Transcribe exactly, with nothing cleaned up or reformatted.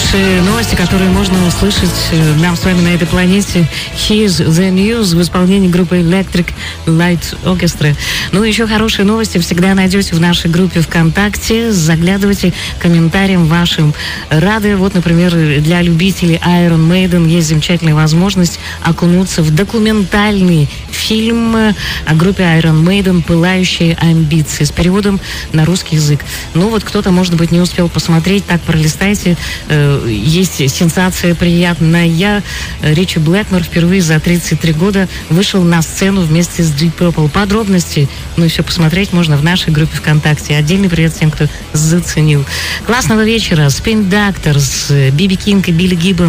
Хорошие новости, которые можно услышать нам с вами на этой планете. Here's the News в исполнении группы Electric Light Orchestra. Ну, еще хорошие новости всегда найдете в нашей группе ВКонтакте. Заглядывайте к комментариям вашим. Рады. Вот, например, для любителей Iron Maiden есть замечательная возможность окунуться в документальный фильм о группе Iron Maiden «Пылающие амбиции» с переводом на русский язык. Ну, вот кто-то, может быть, не успел посмотреть, так пролистайте. Есть сенсация приятная. Ричи Блэкмор впервые за тридцать три года вышел на сцену вместе с Deep Purple. Подробности, ну и все посмотреть можно в нашей группе ВКонтакте. Отдельный привет всем, кто заценил. Классного вечера. Spin Doctors, Биби Кинг и Билли Гиббон.